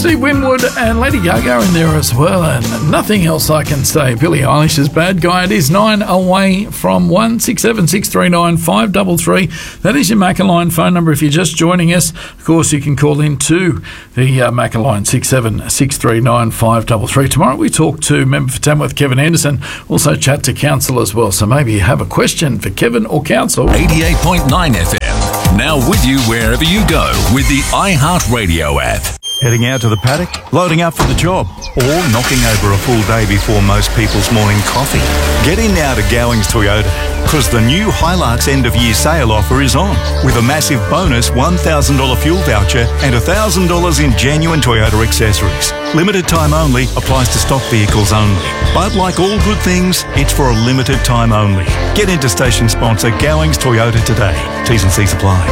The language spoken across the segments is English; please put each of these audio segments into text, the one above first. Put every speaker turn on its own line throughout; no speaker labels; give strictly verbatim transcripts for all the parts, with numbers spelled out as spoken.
Steve Winwood and Lady Gaga in there as well, and nothing else I can say. Billie Eilish's Bad Guy. It is nine away from one. six seven six three nine five three three. That is your Macca-line phone number if you're just joining us. Of course, you can call in to the uh, Macca-line six seven six three nine five three three. Tomorrow we talk to member for Tamworth, Kevin Anderson. Also chat to council as well. So maybe you have a question for Kevin or council.
eighty-eight point nine F M. Now with you wherever you go with the iHeartRadio app.
Heading out to the paddock, loading up for the job, or knocking over a full day before most people's morning coffee. Get in now to Gowings Toyota, because the new Hilux end-of-year sale offer is on, with a massive bonus one thousand dollars fuel voucher and one thousand dollars in genuine Toyota accessories. Limited time only, applies to stock vehicles only. But like all good things, it's for a limited time only. Get into station sponsor Gowings Toyota today. T's and C's apply.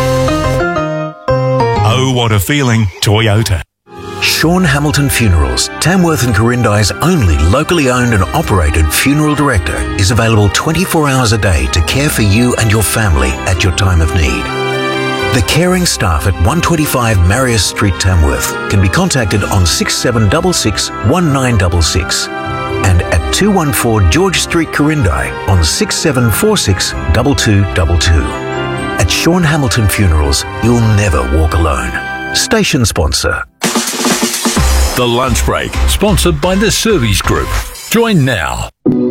Oh, what a feeling, Toyota.
Sean Hamilton Funerals, Tamworth and Corindi's only locally owned and operated funeral director, is available twenty-four hours a day to care for you and your family at your time of need. The caring staff at one twenty-five Marius Street, Tamworth, can be contacted on six seven six six, one nine six six and at two one four George Street, Corindi on six seven four six, two two two two. At Sean Hamilton Funerals, you'll never walk alone. Station sponsor.
The Lunch Break, sponsored by the Service Group. Join now.